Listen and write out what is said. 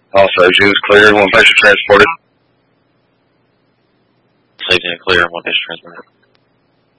Also, June's cleared, one patient transported. Safety and clear, one patient transported.